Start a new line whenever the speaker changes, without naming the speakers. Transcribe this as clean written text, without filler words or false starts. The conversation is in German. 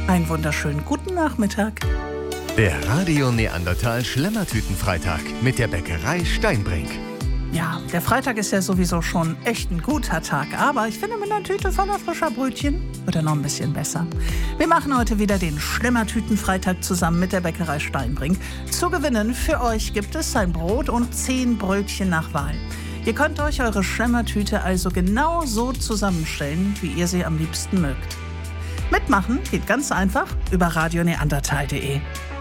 Einen wunderschönen guten Nachmittag.
Der Radio Neandertal Schlemmertütenfreitag mit der Bäckerei Steinbrink.
Ja, der Freitag ist ja sowieso schon echt ein guter Tag, aber ich finde, mit einer Tüte voller frischer Brötchen wird er noch ein bisschen besser. Wir machen heute wieder den Schlemmertütenfreitag zusammen mit der Bäckerei Steinbrink. Zu gewinnen für euch gibt es ein Brot und 10 Brötchen nach Wahl. Ihr könnt euch eure Schlemmertüte also genau so zusammenstellen, wie ihr sie am liebsten mögt. Mitmachen geht ganz einfach über radioneandertal.de.